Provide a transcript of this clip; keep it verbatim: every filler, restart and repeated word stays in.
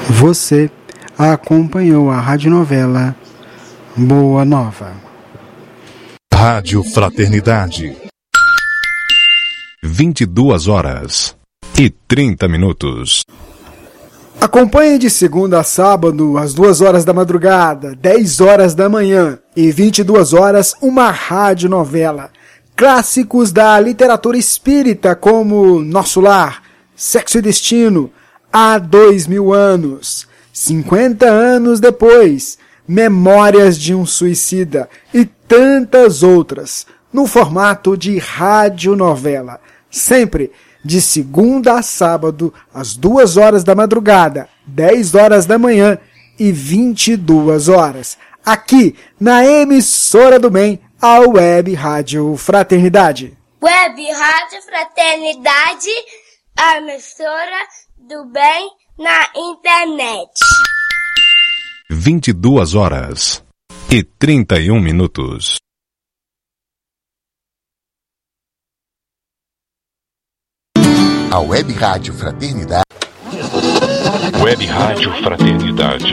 Você acompanhou a radionovela Boa Nova. Rádio Fraternidade. vinte e duas horas e trinta minutos. Acompanhe de segunda a sábado, às duas horas da madrugada, dez horas da manhã e vinte e duas horas, uma radionovela. Clássicos da literatura espírita como Nosso Lar, Sexo e Destino, Há Dois Mil Anos, cinquenta anos depois, Memórias de um Suicida e tantas outras, no formato de radionovela. Sempre de segunda a sábado, às duas horas da madrugada, dez horas da manhã e vinte e duas horas. Aqui, na emissora do bem, a Web Rádio Fraternidade. Web Rádio Fraternidade, a emissora do bem na internet. vinte e duas horas e trinta e um minutos. A Web Rádio Fraternidade. Web Rádio Fraternidade.